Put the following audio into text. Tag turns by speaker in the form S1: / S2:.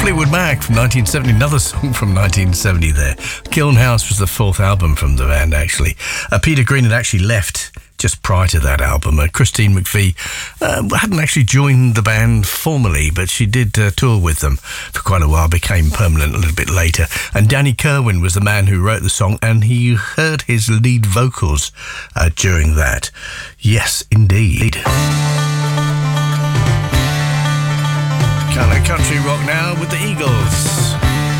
S1: Fleetwood Mac from 1970, another song from 1970 there. Kiln House was the fourth album from the band, actually. Peter Green had actually left just prior to that album. Christine McVie hadn't actually joined the band formally, but she did tour with them for quite a while, became permanent a little bit later. And Danny Kerwin was the man who wrote the song, and he heard his lead vocals during that. Yes, indeed. Kind of country rock now with the Eagles.